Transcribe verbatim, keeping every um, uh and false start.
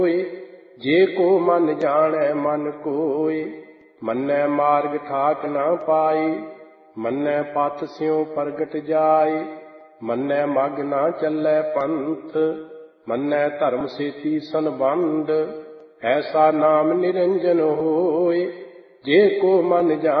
ਜੇ ਕੋ ਮਨ ਜਾਣੈ ਮਨ ਕੋਇ, ਮੰਨੈ ਮਾਰਗ ਠਾਕ ਨਾ ਪਾਈ। ਮੰਨੈ ਪਥ ਸਿਉ ਪ੍ਰਗਟ ਜਾਇ, ਮੰਨੈ ਮਗ ਨਾ ਚੱਲੈ ਪੰਥ। ਮੰਨੈ ਧਰਮ ਸੇਤੀ ਸੰਬੰਧ, ਐਸਾ ਨਾਮ ਨਿਰੰਜਨ ਹੋਇ। ਜੇ ਕੋ ਮਨ ਜਾਣੈ